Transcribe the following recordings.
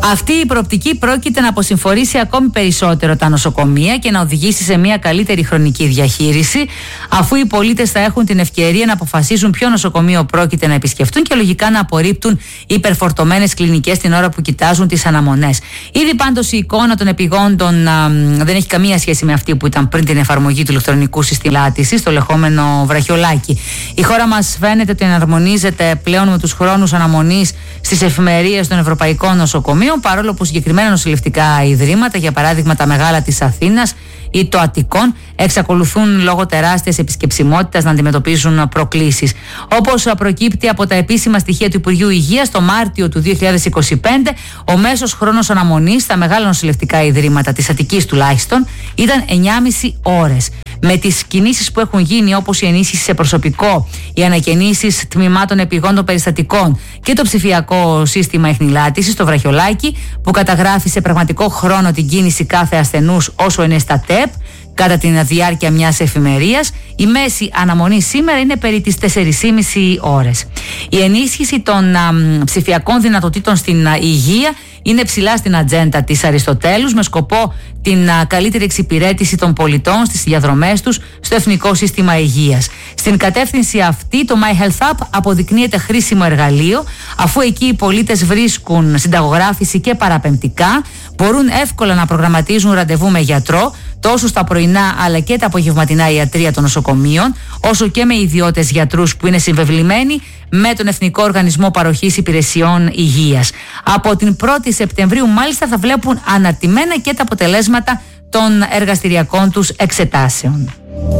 Αυτή η προοπτική πρόκειται να αποσυμφορήσει ακόμη περισσότερο τα νοσοκομεία και να οδηγήσει σε μια καλύτερη χρονική διαχείριση, αφού οι πολίτες θα έχουν την ευκαιρία να αποφασίσουν ποιο νοσοκομείο πρόκειται να επισκεφτούν και λογικά να απορρίπτουν υπερφορτωμένες κλινικές την ώρα που κοιτάζουν τις αναμονές. Ήδη πάντως η εικόνα των επειγόντων δεν έχει καμία σχέση με αυτή που ήταν πριν την εφαρμογή του ηλεκτρονικού συστημάτισης, το λεγόμενο βραχιολάκι. Η χώρα μας φαίνεται ότι εναρμονίζεται πλέον με τους χρόνους αναμονής στις εφημερίες των ευρωπαϊκών νοσοκομείων, παρόλο που συγκεκριμένα νοσηλευτικά ιδρύματα, για παράδειγμα τα μεγάλα της Αθήνας ή το Αττικών, εξακολουθούν λόγω τεράστιας επισκεψιμότητας να αντιμετωπίζουν προκλήσεις. Όπως προκύπτει από τα επίσημα στοιχεία του Υπουργείου Υγείας, το Μάρτιο του 2025 ο μέσος χρόνος αναμονής στα μεγάλα νοσηλευτικά ιδρύματα της Αττικής τουλάχιστον ήταν 9,5 ώρες. Με τις κινήσεις που έχουν γίνει, όπως η ενίσχυση σε προσωπικό, οι ανακαινήσεις τμήματων επιγόντων περιστατικών και το ψηφιακό σύστημα εχνηλάτησης, το βραχιολάκι, που καταγράφει σε πραγματικό χρόνο την κίνηση κάθε ασθενούς όσο είναι στα ΤΕΠ κατά τη διάρκεια μιας εφημερίας, η μέση αναμονή σήμερα είναι περί τις 4,5 ώρες. Η ενίσχυση των ψηφιακών δυνατοτήτων στην υγεία είναι ψηλά στην ατζέντα της Αριστοτέλους, με σκοπό την καλύτερη εξυπηρέτηση των πολιτών στις διαδρομές τους στο Εθνικό Σύστημα Υγείας. Στην κατεύθυνση αυτή, το My Health App αποδεικνύεται χρήσιμο εργαλείο, αφού εκεί οι πολίτες βρίσκουν συνταγογράφηση και παραπεμπτικά, μπορούν εύκολα να προγραμματίζουν ραντεβού με γιατρό, τόσο στα πρωινά αλλά και τα απογευματινά ιατρεία των νοσοκομείων, όσο και με ιδιώτες γιατρούς που είναι συμβεβλημένοι με τον Εθνικό Οργανισμό Παροχής Υπηρεσιών Υγείας. Από την 1η Σεπτεμβρίου μάλιστα θα βλέπουν αναρτημένα και τα αποτελέσματα των εργαστηριακών τους εξετάσεων.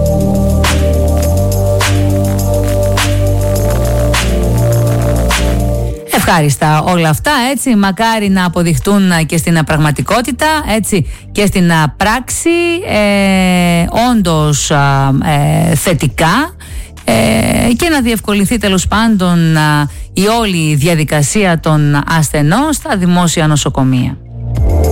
Ευχάριστα όλα αυτά, έτσι, μακάρι να αποδειχτούν και στην πραγματικότητα, έτσι, και στην πράξη όντως θετικά, και να διευκολυνθεί τέλος πάντων η όλη διαδικασία των ασθενών στα δημόσια νοσοκομεία.